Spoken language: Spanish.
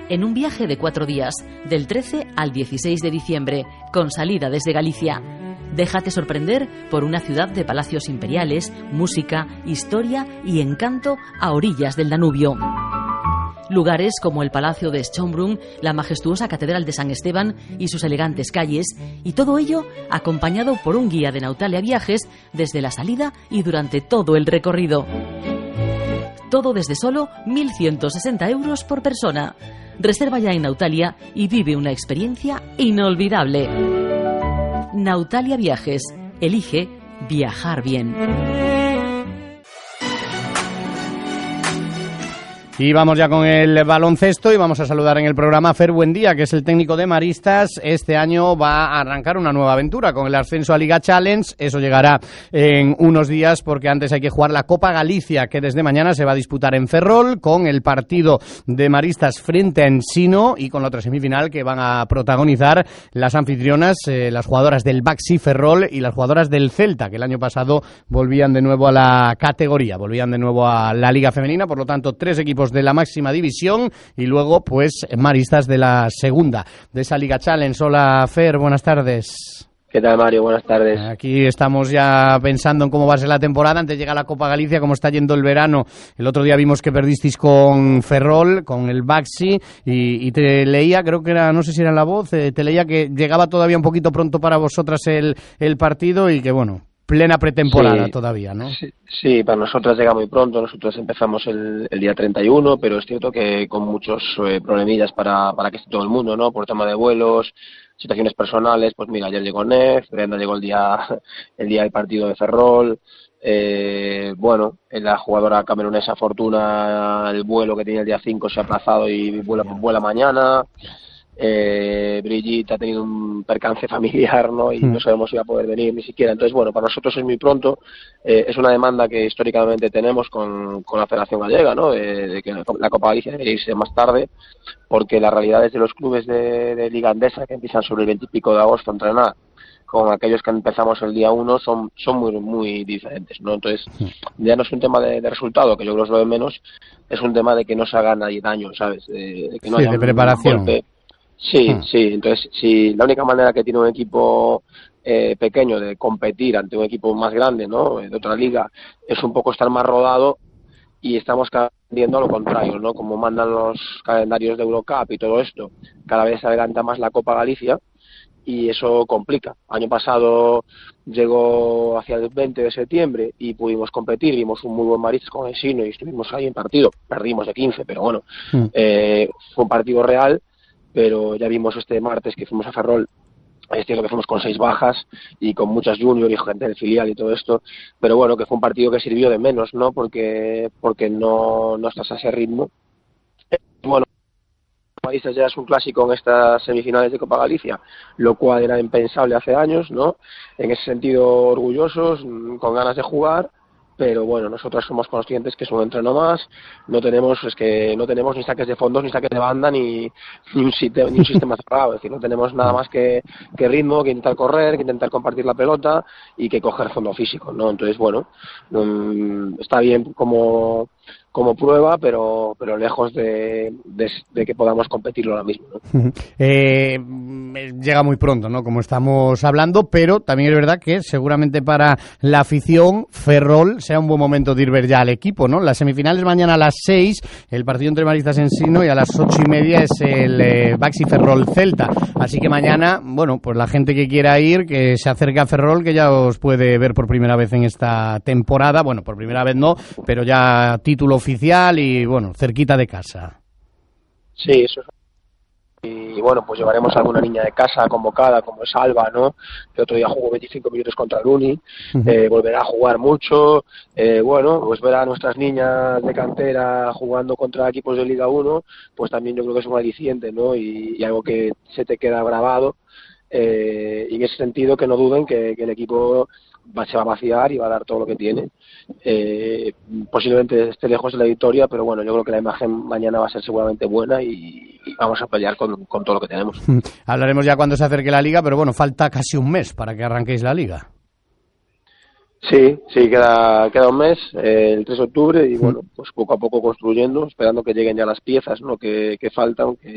en un viaje de 4 días, del 13 al 16 de diciembre, con salida desde Galicia. Déjate sorprender por una ciudad de palacios imperiales, música, historia y encanto a orillas del Danubio. Lugares como el Palacio de Schönbrunn, la majestuosa Catedral de San Esteban y sus elegantes calles, y todo ello acompañado por un guía de Nautalia Viajes desde la salida y durante todo el recorrido. Todo desde solo 1.160 euros por persona. Reserva ya en Nautalia y vive una experiencia inolvidable. Nautalia Viajes. Elige viajar bien. Y vamos ya con el baloncesto y vamos a saludar en el programa a Fer Buendía, que es el técnico de Maristas. Este año va a arrancar una nueva aventura con el ascenso a Liga Challenge. Eso llegará en unos días porque antes hay que jugar la Copa Galicia, que desde mañana se va a disputar en Ferrol, con el partido de Maristas frente a Ensino y con la otra semifinal que van a protagonizar las anfitrionas, las jugadoras del Baxi Ferrol y las jugadoras del Celta, que el año pasado volvían de nuevo a la categoría, volvían de nuevo a la Liga Femenina. Por lo tanto, 3 equipos de la máxima división y luego pues Maristas de la segunda de esa Liga Challenge. Hola Fer, buenas tardes. ¿Qué tal, Mario? Buenas tardes. Aquí estamos ya pensando en cómo va a ser la temporada. Antes llega la Copa Galicia, cómo está yendo el verano. El otro día vimos que perdisteis con Ferrol, con el Baxi, y te leía, creo que era, no sé si era en La Voz, te leía que llegaba todavía un poquito pronto para vosotras el partido y que bueno, plena pretemporada todavía, ¿no? Sí, para nosotras llega muy pronto. Nosotros empezamos el día 31, pero es cierto que con muchos problemillas para que esté todo el mundo, ¿no? Por tema de vuelos, situaciones personales. Pues mira, ayer llegó Nef, Brenda llegó el día del partido de Ferrol. Bueno, la jugadora camerunesa Fortuna, el vuelo que tenía el día 5 se ha aplazado y vuela mañana. Brigitte ha tenido un percance familiar, ¿no? Y no sabemos si va a poder venir ni siquiera. Entonces, bueno, para nosotros es muy pronto. Es una demanda que históricamente tenemos con la Federación Gallega, ¿no? De que la Copa Galicia debería irse más tarde, porque las realidades de los clubes de Liga Andesa, que empiezan sobre el 20 y pico de agosto a entrenar, con aquellos que empezamos el día 1, son muy, muy diferentes, ¿no? Entonces, ya no es un tema de resultado, que yo creo que es lo de menos, es un tema de que no se haga nadie daño, ¿sabes? De que no haya de preparación. Sí, entonces si la única manera que tiene un equipo pequeño de competir ante un equipo más grande, ¿no? De otra liga, es un poco estar más rodado, y estamos viendo lo contrario, ¿no? Como mandan los calendarios de Eurocup y todo esto, cada vez se adelanta más la Copa Galicia y eso complica. Año pasado llegó hacia el 20 de septiembre y pudimos competir, vimos un muy buen Maristas con Ensino y estuvimos ahí en partido, perdimos de 15, pero bueno, fue un partido real. Pero ya vimos este martes que fuimos a Ferrol, es cierto que fuimos con 6 bajas y con muchas junior y gente del filial y todo esto, pero bueno, que fue un partido que sirvió de menos, ¿no? Porque no estás a ese ritmo. Bueno, Maristas ya es un clásico en estas semifinales de Copa Galicia, lo cual era impensable hace años, ¿no? En ese sentido, orgullosos, con ganas de jugar. Pero bueno, nosotros somos conscientes que es un entreno más, no tenemos ni saques de fondos, ni saques de banda, ni un sistema cerrado, es decir, no tenemos nada más que ritmo, que intentar correr, que intentar compartir la pelota y que coger fondo físico, ¿no? Entonces, bueno, está bien como prueba, pero lejos de que podamos competirlo ahora mismo, ¿no? Llega muy pronto, ¿no? Como estamos hablando, pero también es verdad que seguramente para la afición Ferrol sea un buen momento de ir ver ya al equipo, ¿no? Las semifinales mañana a las 6, el partido entre Maristas Ensino, y a las 8:30 es el Baxi Ferrol Celta. Así que mañana, bueno, pues la gente que quiera ir, que se acerque a Ferrol, que ya os puede ver por primera vez en esta temporada. Bueno, por primera vez no, pero ya título oficial y, bueno, cerquita de casa. Sí, eso es. Y bueno, pues llevaremos a alguna niña de casa convocada, como es Alba, ¿no? Que otro día jugó 25 minutos contra el Uni, volverá a jugar mucho. Bueno, pues ver a nuestras niñas de cantera jugando contra equipos de Liga 1, pues también yo creo que es un aliciente, ¿no? Y algo que se te queda grabado. Y en ese sentido, que no duden que el equipo se va a vaciar y va a dar todo lo que tiene. Posiblemente esté lejos de la victoria, pero bueno, yo creo que la imagen mañana va a ser seguramente buena y vamos a pelear con todo lo que tenemos. Hablaremos ya cuando se acerque la liga, pero bueno, falta casi un mes para que arranquéis la liga. Sí, queda un mes, el 3 de octubre, y bueno, pues poco a poco construyendo, esperando que lleguen ya las piezas, ¿no? que faltan, que